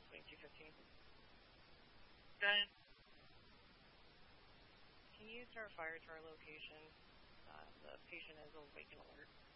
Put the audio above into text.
Swing 215. Good. Can you start fire to our location? The patient is awake and alert.